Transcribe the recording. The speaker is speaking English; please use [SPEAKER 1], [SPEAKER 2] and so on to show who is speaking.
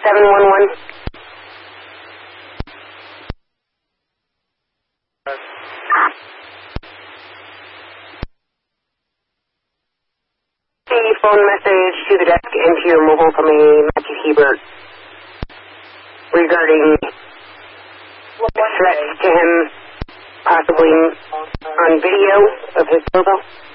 [SPEAKER 1] 711. The phone message to the desk and to your mobile from a Matthew Hebert regarding threats to him, possibly on video of his mobile.